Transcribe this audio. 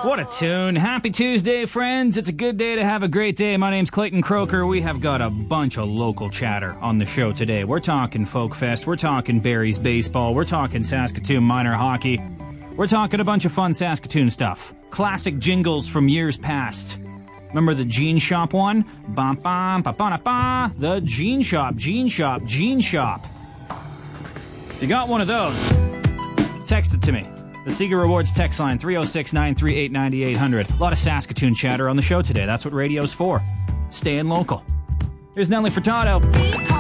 What a tune. Happy Tuesday, friends. It's a good day to have a great day. My name's Clayton Croker. We have got a bunch of local chatter on the show today. We're talking Folk Fest. We're talking Barry's baseball. We're talking Saskatoon minor hockey. We're talking a bunch of fun Saskatoon stuff. Classic jingles from years past. Remember the Jean Shop one? Bum, bum, ba, ba, ba. The Jean Shop, Jean Shop, Jean Shop. If you got one of those, text it to me. The Seeger Rewards text line, 306-938-9800. A lot of Saskatoon chatter on the show today. That's what radio's for. Staying local. Here's Nelly Furtado.